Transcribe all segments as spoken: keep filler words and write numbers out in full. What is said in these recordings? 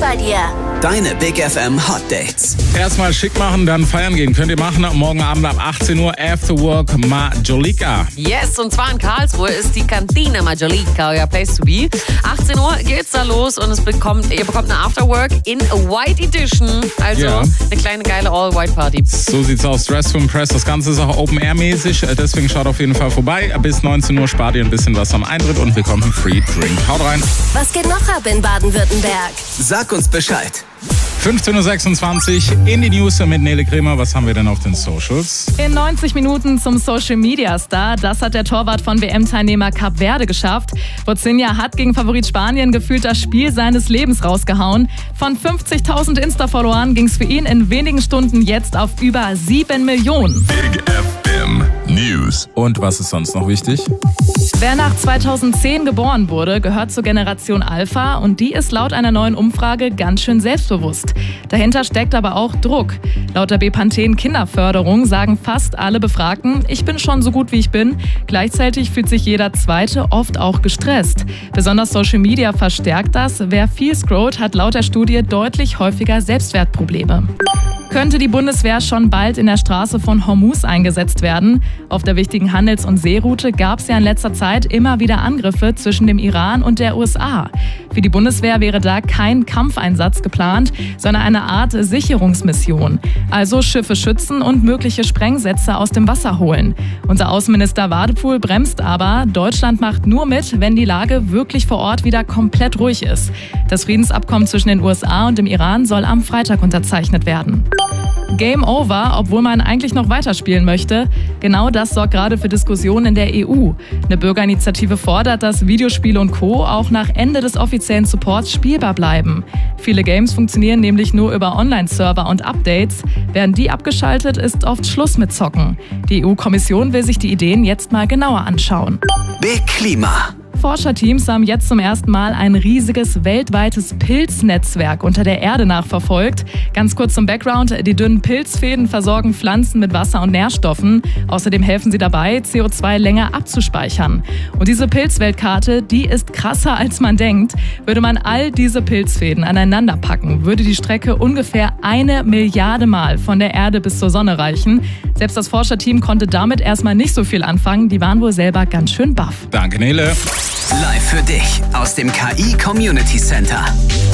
bei dir. Deine Big F M Hot Dates. Erstmal schick machen, dann feiern gehen. Könnt ihr machen. Morgen Abend ab achtzehn Uhr After Work Majolika. Yes, und zwar in Karlsruhe ist die Kantine Majolika, euer Place to be. achtzehn Uhr geht's da los und es bekommt, ihr bekommt eine After Work in a White Edition. Also ja. eine kleine geile All-White-Party. So sieht's aus. Dress to Impress. Das Ganze ist auch Open-Air-mäßig. Deswegen schaut auf jeden Fall vorbei. Bis neunzehn Uhr spart ihr ein bisschen was am Eintritt und bekommt einen Free Drink. Haut rein. Was geht noch ab in Baden-Württemberg? Sag uns Bescheid. fünfzehn Uhr sechsundzwanzig in die News mit Nele Kremer. Was haben wir denn auf den Socials? In neunzig Minuten zum Social-Media-Star. Das hat der Torwart von W M-Teilnehmer Kap Verde geschafft. Vozinha hat gegen Favorit Spanien gefühlt das Spiel seines Lebens rausgehauen. Von fünfzigtausend Insta-Followern ging es für ihn in wenigen Stunden jetzt auf über sieben Millionen. Big F M News. Und was ist sonst noch wichtig? Wer nach zweitausendzehn geboren wurde, gehört zur Generation Alpha und die ist laut einer neuen Umfrage ganz schön selbstbewusst. Dahinter steckt aber auch Druck. Laut der Bepanthen Kinderförderung sagen fast alle Befragten, ich bin schon so gut wie ich bin. Gleichzeitig fühlt sich jeder Zweite oft auch gestresst. Besonders Social Media verstärkt das. Wer viel scrollt, hat laut der Studie deutlich häufiger Selbstwertprobleme. Könnte die Bundeswehr schon bald in der Straße von Hormuz eingesetzt werden? Auf der wichtigen Handels- und Seeroute gab es ja in letzter Zeit immer wieder Angriffe zwischen dem Iran und der U S A. Für die Bundeswehr wäre da kein Kampfeinsatz geplant, sondern eine Art Sicherungsmission. Also Schiffe schützen und mögliche Sprengsätze aus dem Wasser holen. Unser Außenminister Wadepool bremst aber, Deutschland macht nur mit, wenn die Lage wirklich vor Ort wieder komplett ruhig ist. Das Friedensabkommen zwischen den U S A und dem Iran soll am Freitag unterzeichnet werden. Game over, obwohl man eigentlich noch weiterspielen möchte. Genau das sorgt gerade für Diskussionen in der E U. Eine Bürgerinitiative fordert, dass Videospiele und Co. auch nach Ende des offiziellen Supports spielbar bleiben. Viele Games funktionieren nämlich nur über Online-Server und Updates. Werden die abgeschaltet, ist oft Schluss mit Zocken. Die E U-Kommission will sich die Ideen jetzt mal genauer anschauen. Big Klima. Forscherteams haben jetzt zum ersten Mal ein riesiges weltweites Pilznetzwerk unter der Erde nachverfolgt. Ganz kurz zum Background: Die dünnen Pilzfäden versorgen Pflanzen mit Wasser und Nährstoffen. Außerdem helfen sie dabei, C O zwei länger abzuspeichern. Und diese Pilzweltkarte, die ist krasser als man denkt. Würde man all diese Pilzfäden aneinander packen, würde die Strecke ungefähr eine Milliarde Mal von der Erde bis zur Sonne reichen. Selbst das Forscherteam konnte damit erstmal nicht so viel anfangen. Die waren wohl selber ganz schön baff. Danke, Nele. Live für dich aus dem K I Community Center.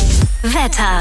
Wetter.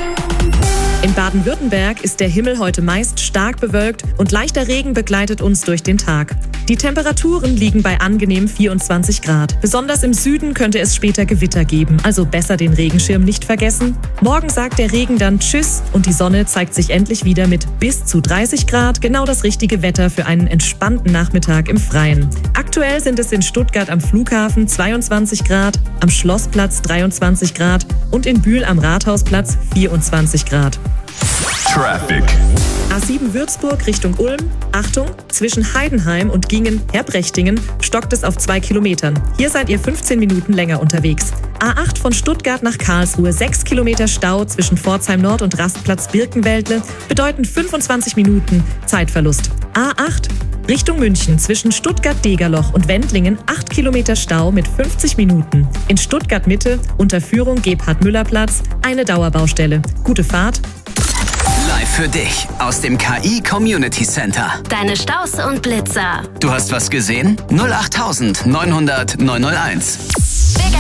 In Baden-Württemberg ist der Himmel heute meist stark bewölkt und leichter Regen begleitet uns durch den Tag. Die Temperaturen liegen bei angenehm vierundzwanzig Grad. Besonders im Süden könnte es später Gewitter geben, also besser den Regenschirm nicht vergessen. Morgen sagt der Regen dann Tschüss und die Sonne zeigt sich endlich wieder mit bis zu dreißig Grad. Genau das richtige Wetter für einen entspannten Nachmittag im Freien. Aktuell sind es in Stuttgart am Flughafen zweiundzwanzig Grad, am Schlossplatz dreiundzwanzig Grad und in Bühl am Rathausplatz vierundzwanzig Grad. Traffic. A sieben Würzburg Richtung Ulm. Achtung, zwischen Heidenheim und Gingen-Herbrechtingen stockt es auf zwei Kilometern. Hier seid ihr fünfzehn Minuten länger unterwegs. A acht von Stuttgart nach Karlsruhe, sechs Kilometer Stau zwischen Pforzheim Nord und Rastplatz Birkenwäldle bedeuten fünfundzwanzig Minuten Zeitverlust. A acht Richtung München zwischen Stuttgart-Degerloch und Wendlingen acht Kilometer Stau mit fünfzig Minuten. In Stuttgart-Mitte unter Führung Gebhard-Müller-Platz eine Dauerbaustelle. Gute Fahrt. Live für dich aus dem K I Community Center. Deine Staus und Blitzer. Du hast was gesehen? null acht neunhundert neunhunderteins.